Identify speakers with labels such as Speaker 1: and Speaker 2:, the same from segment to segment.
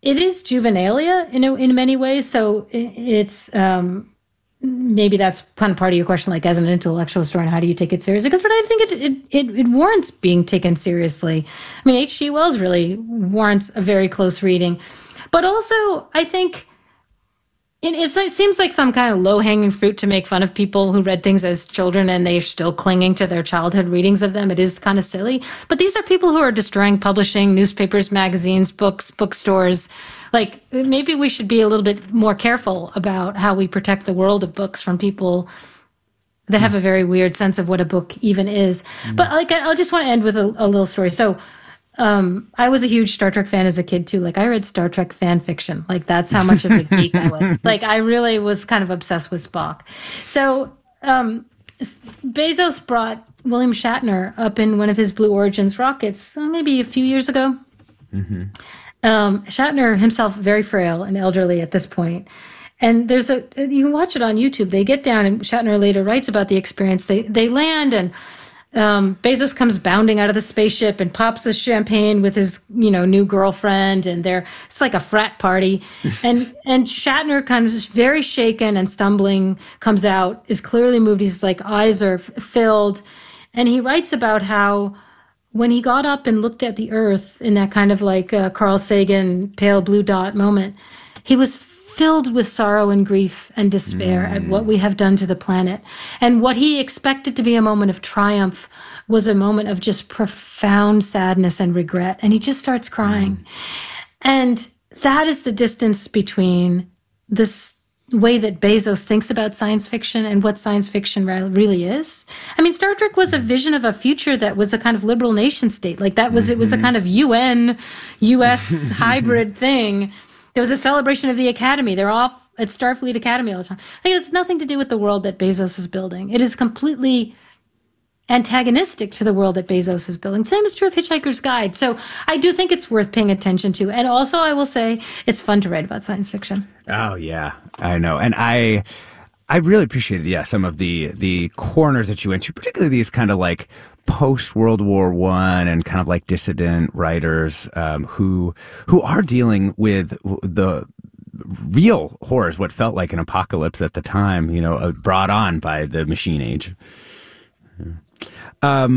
Speaker 1: It is juvenilia in many ways. So it's maybe that's kind of part of your question, like as an intellectual historian, how do you take it seriously? But I think it warrants being taken seriously. I mean, H.G. Wells really warrants a very close reading. But also, I think it seems like some kind of low-hanging fruit to make fun of people who read things as children and they're still clinging to their childhood readings of them. It is kind of silly. But these are people who are destroying publishing, newspapers, magazines, books, bookstores. Like, maybe we should be a little bit more careful about how we protect the world of books from people that have a very weird sense of what a book even is. But like, I just want to end with a little story. So I was a huge Star Trek fan as a kid too. Like, I read Star Trek fan fiction. Like, that's how much of a geek I was. Like, I really was kind of obsessed with Spock. So Bezos brought William Shatner up in one of his Blue Origins rockets maybe a few years ago. Mm-hmm. Shatner himself, very frail and elderly at this point. And you can watch it on YouTube. They get down, and Shatner later writes about the experience. They land, and Bezos comes bounding out of the spaceship and pops a champagne with his, new girlfriend, and it's like a frat party. And Shatner kind of just very shaken and stumbling comes out, is clearly moved. His eyes are filled. And he writes about how when he got up and looked at the earth in that kind of Carl Sagan pale blue dot moment, he was filled with sorrow and grief and despair at what we have done to the planet. And what he expected to be a moment of triumph was a moment of just profound sadness and regret. And he just starts crying. And that is the distance between this way that Bezos thinks about science fiction and what science fiction really is. I mean, Star Trek was a vision of a future that was a kind of liberal nation state. It was a kind of UN, US hybrid thing. There was a celebration of the Academy. They're all at Starfleet Academy all the time. It has nothing to do with the world that Bezos is building. It is completely antagonistic to the world that Bezos is building. Same is true of Hitchhiker's Guide. So I do think it's worth paying attention to. And also, I will say, it's fun to write about science fiction.
Speaker 2: Oh, yeah, I know. And I really appreciated, some of the corners that you went to, particularly these kind of post-World War I and kind of dissident writers who are dealing with the real horrors, what felt like an apocalypse at the time, brought on by the machine age. A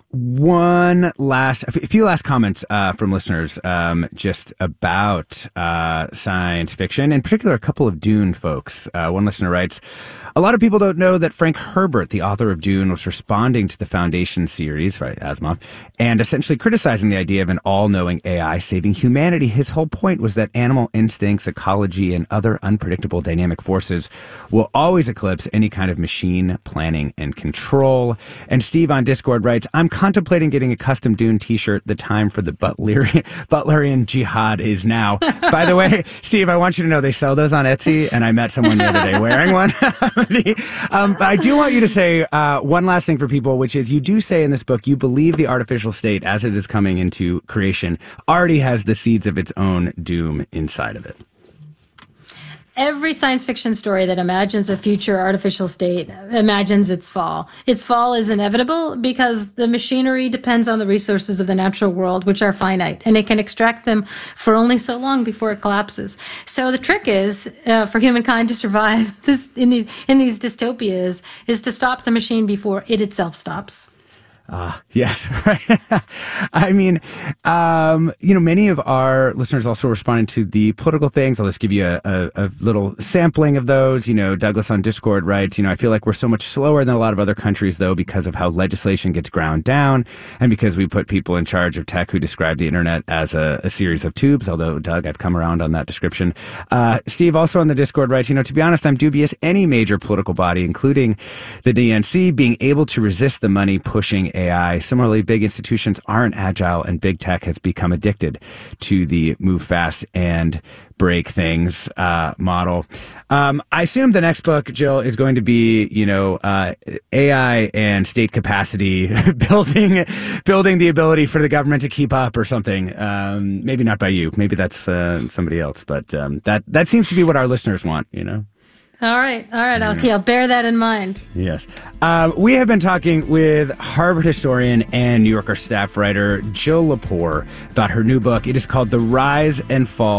Speaker 2: few last comments from listeners just about science fiction, in particular a couple of Dune folks. One listener writes, a lot of people don't know that Frank Herbert, the author of Dune, was responding to the Foundation series, right, Asimov, and essentially criticizing the idea of an all-knowing AI saving humanity. His whole point was that animal instincts, ecology, and other unpredictable dynamic forces will always eclipse any kind of machine planning and control. And Steve on Discord writes, I'm contemplating getting a custom Dune t-shirt. The time for the Butlerian jihad is now. By the way, Steve, I want you to know they sell those on Etsy, and I met someone the other day wearing one. But I do want you to say one last thing for people, which is you do say in this book you believe the artificial state, as it is coming into creation, already has the seeds of its own doom inside of it.
Speaker 1: Every science fiction story that imagines a future artificial state imagines its fall. Its fall is inevitable because the machinery depends on the resources of the natural world, which are finite, and it can extract them for only so long before it collapses. So the trick is for humankind to survive this in these dystopias is to stop the machine before it itself stops.
Speaker 2: Yes, right. I mean, many of our listeners also responded to the political things. I'll just give you a little sampling of those. Douglas on Discord writes, I feel like we're so much slower than a lot of other countries, though, because of how legislation gets ground down and because we put people in charge of tech who describe the internet as a series of tubes. Although, Doug, I've come around on that description. Steve also on the Discord writes, to be honest, I'm dubious any major political body, including the DNC, being able to resist the money pushing AI. Similarly, big institutions aren't agile, and big tech has become addicted to the move fast and break things model. I assume the next book, Jill, is going to be, AI and state capacity, building the ability for the government to keep up or something. Maybe not by you. Maybe that's somebody else. But that seems to be what our listeners want,
Speaker 1: All right, I'll bear that in mind.
Speaker 2: Yes. We have been talking with Harvard historian and New Yorker staff writer Jill Lepore about her new book. It is called The Rise and Fall